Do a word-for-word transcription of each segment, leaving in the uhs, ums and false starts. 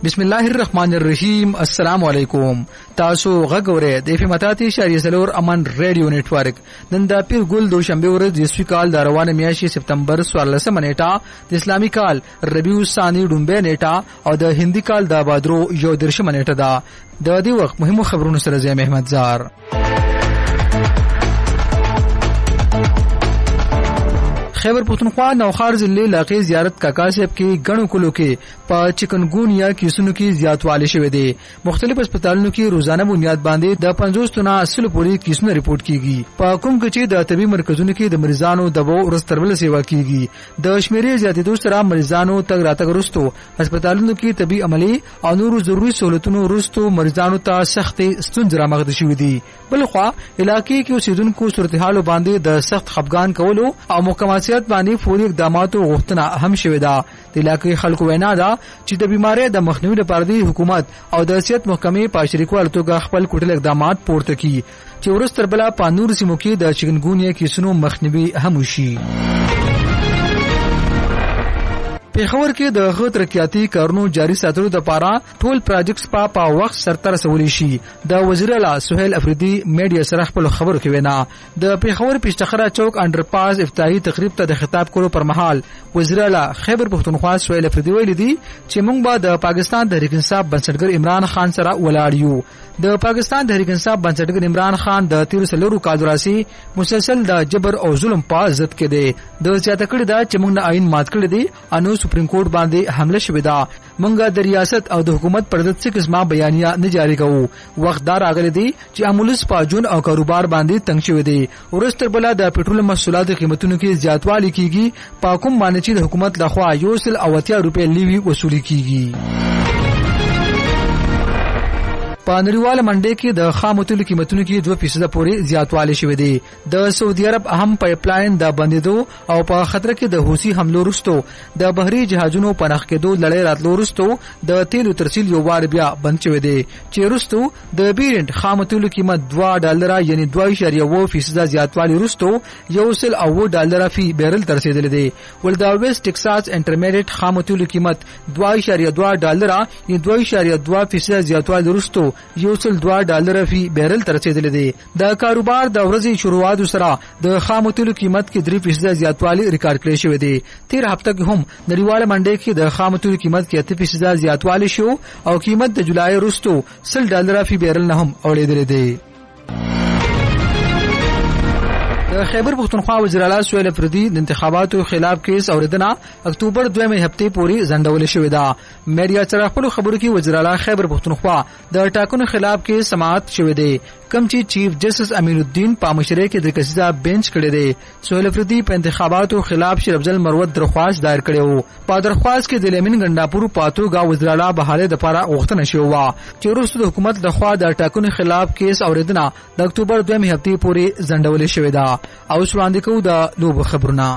بسم الله الرحمن الرحیم. السلام علیکم. تاسو غږوره د اف متاتی شاری سلور امن ریډیو نتورک. نن د پیر ګل دوشنبه ورځ د اسوي کال د روانه میاشتې سپتمبر څوارلسمه نیټه د اسلامي کال ربیع الثانی ډومبه نیټه او د هندي کال د بادرو یو درشمه نیټه ده. د دې وخت مهمو خبرونو سره زه احمد زار. خیبر پختونخوا نوخار ضلع علاقې زیارت کاکا صاحب کې غنو کلو کې په چکنګونیا کیسونو کې زیاتوالی شوی دی. مختلف هسپتالونو کې روزانه بنیاد باندې د پنځوس تنه اصل پوری کیسونه ریپورت کیږي. په کوم کې چې د طبي مرکزونو کې د مریضانو دبو ورستربل سیوا کیږي. د شمیرې زیاتېدو سره مریضانو تګ راتګ وروستو هسپتالونو کې طبي عملي او نورو ضروري سہولتونو وروستو مریضانو ته سخت ستونزې رامغلي شوې دي. بلخوا علاقې کې اوسیدونکو صورتحال باندې د سخت خفګان کولو او محکمات باندې فوري اقداماتو غوښتنه هم شوې ده. د علاقې خلکو وینا ده چې د بیماری د مخنیوي لپاره د حکومت او د صحت محکمې په شریکوالي توګه خپل کوټل اقدامات پورته کړي چې ورستر بلا په نور سیمو کې د چکنګونیا کیسونو مخنیوي هم وشي. پیښور کې د غو ترقیاتي کارونو جاري ساتلو لپاره ټول پروجیکټس په په وخت سرته رسولي شي. د وزیر اعلی سہیل افریدي میډیا سره خپل خبرو کې وینا. د پیښور پېشتخره چوک انډرپاس افتتاحي تقریب ته د خطاب کولو پر مهال وزیر اعلی خیبر پختونخوا سہیل افریدي ویلي دي چې موږ به د پاکستان تحریک انصاف بنسټګر عمران خان سره ولاړ یو. د پاکستان تحریک انصاف بنسټګر عمران خان د تیر سلورو کال راسي مسلسل د جبر او ظلم په ضد کې دی. د زیاته کړی دا چې موږ نه آئین مات کړی دی انو سپریم کورټ باندې حمله شوې ده. مونږه د ریاست او د حکومت پر ضد څه قسمه بیانیه نه جاری کوو. وخت دار اغلی دی چې امولس پاجون او کاروبار باندې تنگ شوی دی. ورستر بلا د پټرول محصولاتو قیمتونو کې زیاتوالی کیږي. په کوم باندې چې د حکومت لخوا یو سل او اتیا روپے لیوی وصولی کیږي. په نړیواله منډي کې د خامو تیلو قیمتونو کې دوه فیصد پورې زیاتوالی شوی دی. د سعودي عرب اهم پایپ لاین د بندیدو او په خطر کې د حوثي حملو وروسته د بحري جهازونو په نخ کېدو لړۍ راتلو وروسته د تیلو ترسیل یو وار بیا بند شوی دی چې وروسته د بیرنټ خامو تیلو قیمت دوه ډالر یعنی دوه اعشاریه اووه فیصد زیاتوالی وروسته یو سل او اووه ډالر فی بیرل ته رسیدلی دی. ول د ویسټ ټکساس انټرمیډیټ خامو تیلو قیمت دوه اعشاریه دوه ډالر یعنی دوه اعشاریه دوه فیصد زیاتوالی وروسته یو سل دوه ډالر فی بیرل ته رسیدلی دی. د کاروبار د ورځې شروعات سره د خامو تیلو قیمت کې درې فیصد زیاتوالی ریکارډ کړی شوی دی. تیر هفته کې هم نړیواله منډي کې د خامو تیلو قیمت کې اته فیصد زیاتوالی شو او قیمت د جولای وروسته سل ډالر فی بیرل نه هم اوریدل دی. د خیبر پختونخوا وزیر اعلی سہیل افریدي د انتخاباتو خلاف کیس اوریدنه اکتوبر دویمه هفته پورې ځنډول شوې ده. میډیا سره خپل خبرو کې وزیر اعلی خیبر پختونخوا د ټاکنو خلاف کیس سماعت شوې ده کم چې چیف جسټس امین الدین په مشرۍ کې د کسیزه بنچ کړی دی. سہیل افریدي په انتخاباتو خلاف شیر افضل مروت درخواست دایر کړی وو. په درخواست کې د لیمن ګنداپور پاتوګه وزیر اعلی بهاله د لپاره غوښتنه شوې و چې وروسته د حکومت لخوا د ټاکنو خلاف کیس اوریدنه د اکتوبر دویمه هفته پورې ځنډول شوې ده. او وړاندې کوو د لوبو خبرونه.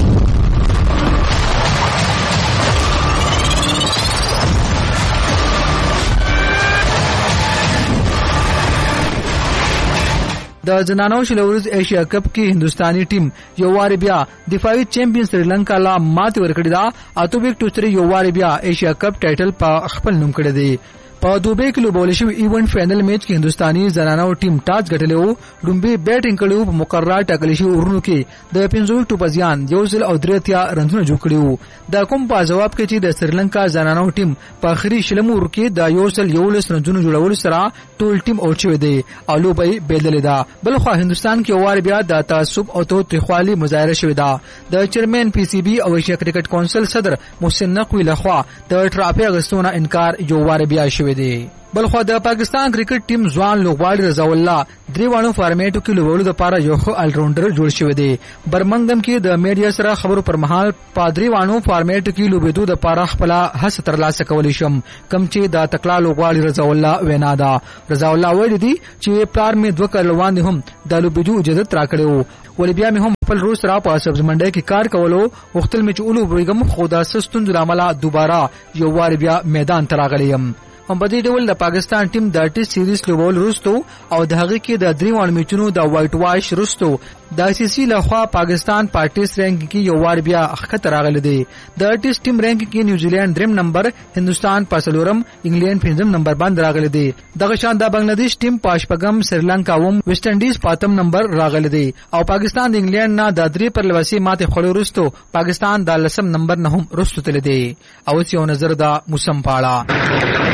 د زنانو شلورز ایشیا کپ کې هندستاني ټیم یو وار بیا دفاعي چیمپیون سریلانکا لا ماته ورکړی دا. اته وکټو سره یو وار بیا ایشیا کپ ټایټل په خپل نوم کړی دی. په دوبه کې لوبول شوی ایونت فائنل میچ کې هندستاني زنانو ټیم ټاس ګټلی وو. لومبي بیټینګ کړی وو. په مقرره ټاکل شوي اورونو کې د پنځه وکټو په زیان یو سل او درې اتیا رنونه جوړ کړي وو. د کوم په جواب کې چې د سریلانکا زنانو ټیم په اخري شلم ور کې د یو سل یولس رنونه جوړول سره ټول ټیم اوټ شوی دی او لوبي بدلې ده. بلخو هندستان کې وار بیا د تعصب او توتخوالي مظاهره شوې ده. د چیرمن پی سی بی او ایشیا کرکټ کونسل صدر محسن نقوی لخوا د ټرافي غستونه انکار یو وار بیا شوی دی. بلخو د پاکستان کرکټ ټیم ځوان لوبغاړي رضا الله دریوانو فارمیټو کې لوبولو لپاره یو ښه الراونډر جوړ شوی دی. برمنګم کې د میډیا سره خبرو پر مهال پادریوانو فارمیټ کې لوبېدو لپاره خپل هڅه ترلاسه کولی شم کم چې د تکلا لوبغاړي رضا الله وینا ده. رضا الله ویلي دي چې پلار مې دوه کال وړاندې هم د لوبېدو اجازه راکړې وو ولې بیا مې هم خپل روز را په سبز منډي کې کار کولو وختل مې چې اولو برګم خو د سستون درامله دوباره یو وار بیا میدان ته راغلم. هم په دې ډول د پاکستان ټیم د ټیسټ سیریز لوبول وروسته او د هغې کې د درې وړ میچونو د وایټ واش وروسته د آی سی سی لخوا پاکستان په ټیسټ رینک کې یو وار بیا ښکته راغلی دی. د ټیسټ ټیم رینک کې نیوزیلند دریم نمبر، هندستان په څلورم، انګلند پنځم نمبر باندې راغلی دی. دغه شان د بنگلاديش ټیم په شپږم، سریلانکا اووم، ویسټ انډیز په اتم نمبر راغلی دی او پاکستان د انګلند نه د درې پر لوسي ماته خړو وروسته پاکستان د لسم نمبر نه هم وروسته تللی دی. او یو نظر د موسم پاړه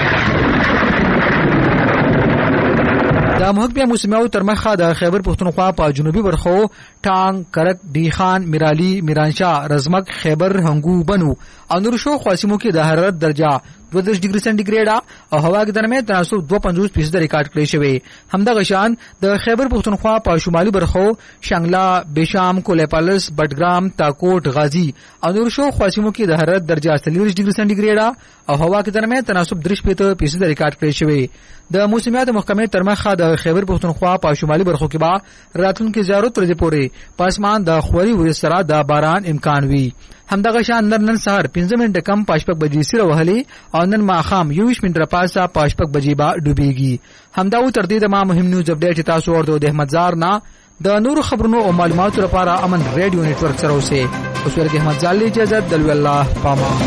د محکمه موسمیاو تر مخه د خیبر پښتونخوا په جنوبي برخو ټانګ، کرک، ډیخان، میرالی، میرانشاه، رزمک، خیبر، هنګو، بنو او نور شو خاصمو کې د حرارت درجه دوه ډیګري سنټیګریډ او هوا کې درمه تناسب دوه پنځوس فیصد ریکارډ کړی شوی. همدغه شان د خیبر پښتونخوا په شمالي برخو شانګلا، بشام، کولیپالس، بټګرام، تاکوټ، غازی او نور شو خاصمو کې د حرارت درجه څلور ډیګري سنټیګریډ او هوا کې درمه تناسب درې فیصد ریکارډ کړی شوی. د موسمیات محکمې تر مخه د خیبر پښتونخوا په شمالي برخو کې با راتلونکي زیارت ورځې پورې پاسمان د خوري ورځ سره د باران امکان وي. همدغه شان نن سهار پنځه منټه کم پاشپک بجې سره وهلي او نن ماخام یوش منټه پاسه پاشپک بجې با ډوبېږي. همدا و تر دې د ما مهم نیوز اپډیټ تاسو ورته د احمد زار نه د نور خبرونو او معلوماتو لپاره امن ریډیو نتورک سره اوسه. اوس ورته احمد زال اجازه دلو الله پاما.